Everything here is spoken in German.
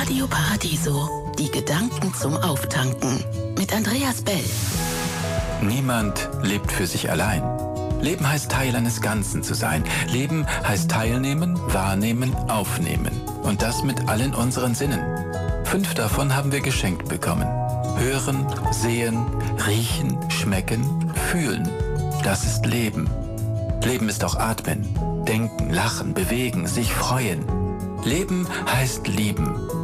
Radio Paradiso, die Gedanken zum Auftanken mit Andreas Bell. Niemand lebt für sich allein. Leben heißt Teil eines Ganzen zu sein. Leben heißt teilnehmen, wahrnehmen, aufnehmen. Und das mit allen unseren Sinnen. 5 davon haben wir geschenkt bekommen. Hören, sehen, riechen, schmecken, fühlen. Das ist Leben. Leben ist auch atmen, denken, lachen, bewegen, sich freuen. Leben heißt lieben.